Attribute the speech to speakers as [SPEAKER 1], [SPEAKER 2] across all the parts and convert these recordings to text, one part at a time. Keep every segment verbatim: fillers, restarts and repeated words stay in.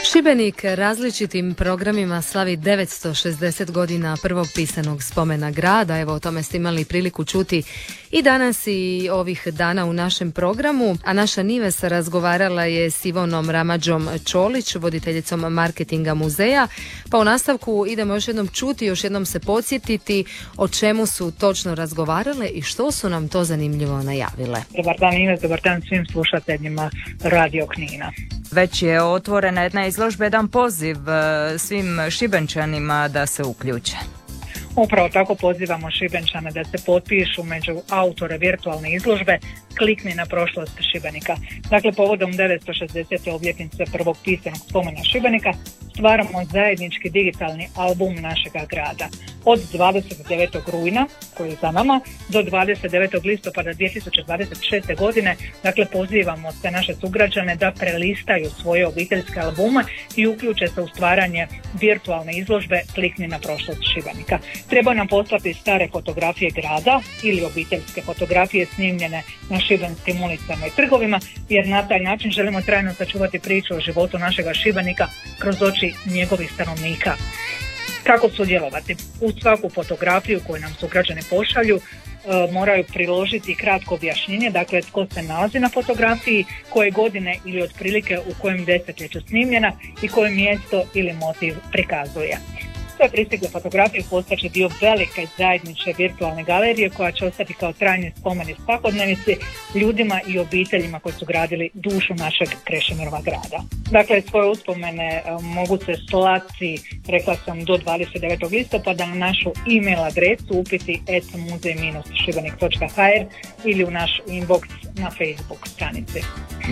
[SPEAKER 1] Šibenik različitim programima slavi devetsto šezdeset godina prvog pisanog spomena grada. Evo, o tome ste imali priliku čuti i danas i ovih dana u našem programu. A naša Nives razgovarala je s Ivonom Ramađom Čolić, voditeljicom marketinga muzeja. Pa u nastavku idemo još jednom čuti, još jednom se podsjetiti o čemu su točno razgovarale i što su nam to zanimljivo najavile.
[SPEAKER 2] Dobar dan Nives, dobar dan svim slušateljima Radio Knina.
[SPEAKER 3] Već je otvorena jedna izložba, jedan poziv svim Šibenčanima da se uključe.
[SPEAKER 2] Upravo tako pozivamo Šibenčane da se potpišu među autore virtualne izložbe Klikni na prošlost Šibenika. Dakle, povodom devetsto šezdesete obljetnice prvog pisanog spomena Šibenika stvaramo zajednički digitalni album našega grada. Od dvadeset devetog rujna, koji je za nama, do dvadeset devetog listopada dvije tisuće dvadeset šeste. godine, dakle, pozivamo sve naše sugrađane da prelistaju svoje obiteljske albume i uključe se u stvaranje virtualne izložbe Klikni na prošlost Šibenika. Treba nam poslati stare fotografije grada ili obiteljske fotografije snimljene na šibenskim ulicama i trgovima, jer na taj način želimo trajno sačuvati priču o životu našega Šibenika kroz oči njegovih stanovnika. Kako sudjelovati? U svaku fotografiju koju nam sugrađani pošalju e, moraju priložiti kratko objašnjenje, dakle tko se nalazi na fotografiji, koje godine ili otprilike u kojem desetljeću snimljena i koje mjesto ili motiv prikazuje. Sve pristigle fotografije postaće dio velike zajedničke virtualne galerije koja će ostati kao trajni spomen iz svakodnevici ljudima i obiteljima koji su gradili dušu našeg Krešimirova grada. Dakle, svoje uspomene mogu se slati, rekla sam, do dvadeset devetog listopada na našu e-mail adresu upiti et muzej šibenik točka ha er ili u naš inbox na Facebook stranici.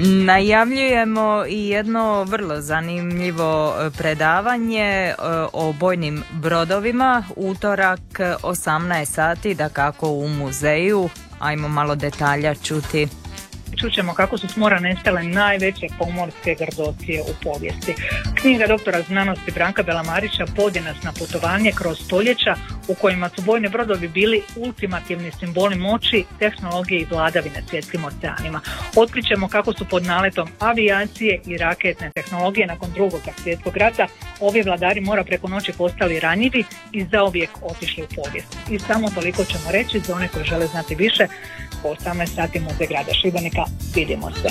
[SPEAKER 3] Najavljujemo i jedno vrlo zanimljivo predavanje o bojnim brodovima, utorak osamnaest sati, dakako u muzeju. Ajmo malo detalja čuti.
[SPEAKER 2] Čućemo kako su s mora nestale najveće pomorske grdocije u povijesti. Knjiga doktora znanosti Branka Belamarića vodi nas na putovanje kroz stoljeća u kojima su bojni brodovi bili ultimativni simboli moći, tehnologije i vladavine svjetskim oceanima. Otkrićemo kako su pod naletom avijacije i raketne tehnologije nakon drugog svjetskog rata ovi vladari mora preko noći postali ranjivi i zauvijek otišli u povijest. I samo toliko ćemo reći za one koji žele znati više. Po osamnaest sati Muzej grada Šibenika. Vidimo se.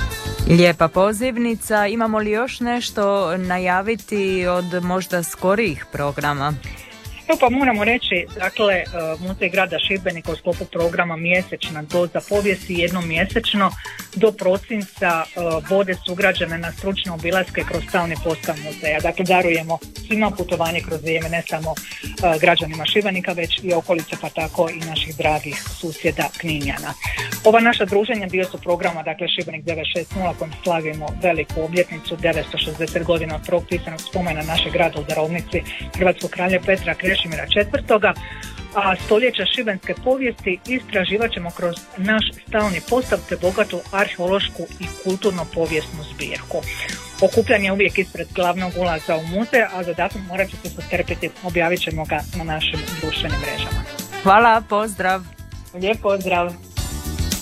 [SPEAKER 3] Lijepa pozivnica. Imamo li još nešto najaviti od možda skorijih programa?
[SPEAKER 2] Evo pa moramo reći, dakle, Muzej grada Šibenika u sklopu programa Mjesečna doza povijesti jednom mjesečno do prosinca vode sugrađane na stručne obilaske kroz stalni postav muzeja. Dakle, darujemo svima putovanje kroz vrijeme, ne samo građanima Šibenika, već i okolice, pa tako i naših dragih susjeda Kninjana. Ova naša druženja dio su programa, dakle, Šibenik devetsto šezdeset kojim slavimo veliku obljetnicu devetsto šezdeset godina od prvog pisanog spomena našeg grada u darovnici hrvatskog kralja Petra Krešimira četvrtoga. A stoljeća šibenske povijesti istraživat ćemo kroz naš stalni postav te bogatu arheološku i kulturno-povijesnu zbirku. Okupljanje je uvijek ispred glavnog ulaza u muzej, a za datum morat ćete se strpiti, objavit ćemo ga na našim društvenim mrežama.
[SPEAKER 3] Hvala, pozdrav!
[SPEAKER 2] Lijep pozdrav!